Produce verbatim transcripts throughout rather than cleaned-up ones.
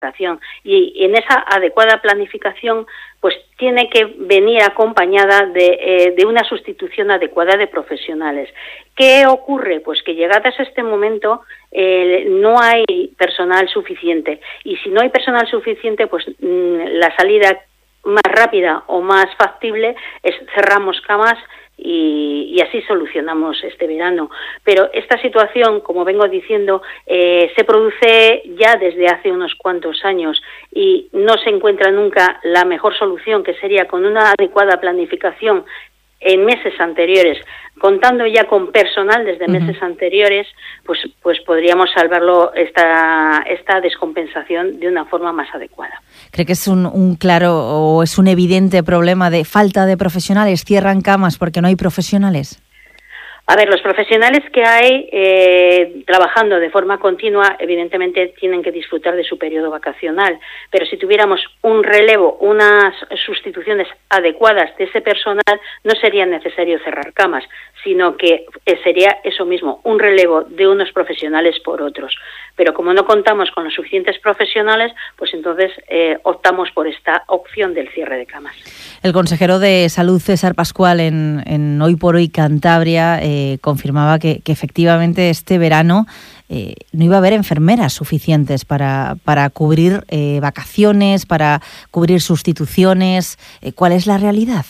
Y en esa adecuada planificación pues tiene que venir acompañada de, eh, de una sustitución adecuada de profesionales. ¿Qué ocurre? Pues que llegadas a este momento eh, no hay personal suficiente, y si no hay personal suficiente, pues mmm, la salida más rápida o más factible es cerramos camas y, y así solucionamos este verano. Pero esta situación, como vengo diciendo, eh, se produce ya desde hace unos cuantos años y no se encuentra nunca la mejor solución, que sería con una adecuada planificación en meses anteriores, contando ya con personal desde uh-huh. meses anteriores, pues pues podríamos salvarlo esta esta descompensación de una forma más adecuada. ¿Cree que es un, un claro o es un evidente problema de falta de profesionales? ¿Cierran camas porque no hay profesionales? A ver, los profesionales que hay eh, trabajando de forma continua, evidentemente tienen que disfrutar de su periodo vacacional, pero si tuviéramos un relevo, unas sustituciones adecuadas de ese personal, no sería necesario cerrar camas, sino que sería eso mismo, un relevo de unos profesionales por otros. Pero como no contamos con los suficientes profesionales, pues entonces eh, optamos por esta opción del cierre de camas. El consejero de Salud, César Pascual, en, en Hoy por Hoy Cantabria, eh, confirmaba que, que efectivamente este verano eh, no iba a haber enfermeras suficientes para, para cubrir eh, vacaciones, para cubrir sustituciones. Eh, ¿Cuál es la realidad?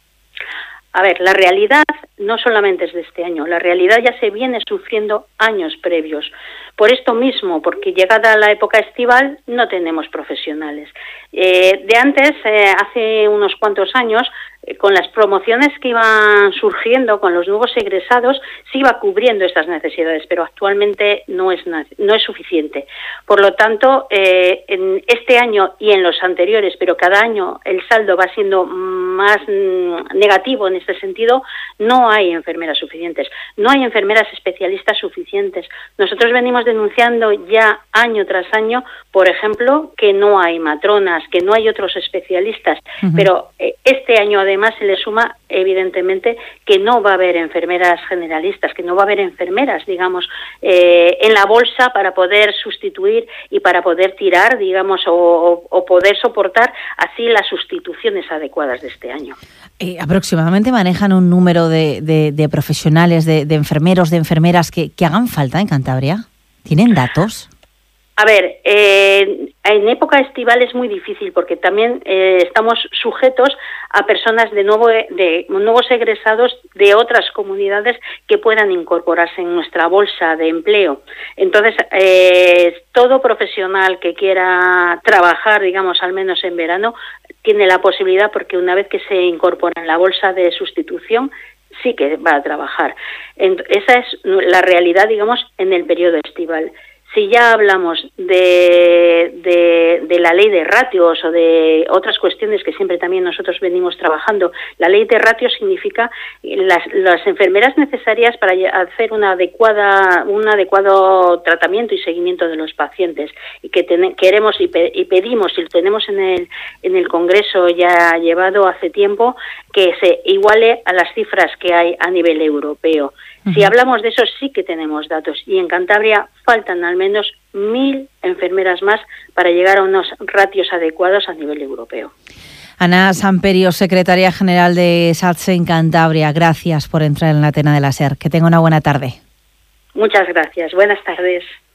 A ver, la realidad no solamente es de este año, la realidad ya se viene sufriendo años previos. Por esto mismo, porque llegada la época estival no tenemos profesionales. Eh, de antes, eh, hace unos cuantos años, eh, con las promociones que iban surgiendo, con los nuevos egresados, se iba cubriendo estas necesidades, pero actualmente no es, no es suficiente. Por lo tanto, eh, en este año y en los anteriores, pero cada año el saldo va siendo más mm, negativo en este sentido, no hay enfermeras suficientes, no hay enfermeras especialistas suficientes. Nosotros venimos denunciando ya año tras año, por ejemplo, que no hay matronas, que no hay otros especialistas, uh-huh. pero eh, este año además se le suma evidentemente que no va a haber enfermeras generalistas, que no va a haber enfermeras, digamos, eh, en la bolsa para poder sustituir y para poder tirar, digamos, o, o, o poder soportar así las sustituciones adecuadas de este año. Eh, aproximadamente manejan un número de, de, de profesionales, de, de enfermeros, de enfermeras que, que hagan falta en Cantabria. ¿Tienen datos? A ver, eh, en época estival es muy difícil porque también eh, estamos sujetos a personas de nuevo de nuevos egresados de otras comunidades que puedan incorporarse en nuestra bolsa de empleo. Entonces, eh, todo profesional que quiera trabajar, digamos, al menos en verano, tiene la posibilidad, porque una vez que se incorpora en la bolsa de sustitución, sí que va a trabajar. Esa es la realidad, digamos, en el periodo estival. Si ya hablamos de, de, de la ley de ratios o de otras cuestiones que siempre también nosotros venimos trabajando, la ley de ratios significa las, las enfermeras necesarias para hacer una adecuada, un adecuado tratamiento y seguimiento de los pacientes, y que ten, queremos y, pe, y pedimos, y lo tenemos en el, en el Congreso ya llevado hace tiempo, que se iguale a las cifras que hay a nivel europeo. Si hablamos de eso, sí que tenemos datos, y en Cantabria faltan al menos mil enfermeras más para llegar a unos ratios adecuados a nivel europeo. Ana Samperio, secretaria general de SATSE en Cantabria, gracias por entrar en la Antena de la SER. Que tenga una buena tarde. Muchas gracias. Buenas tardes.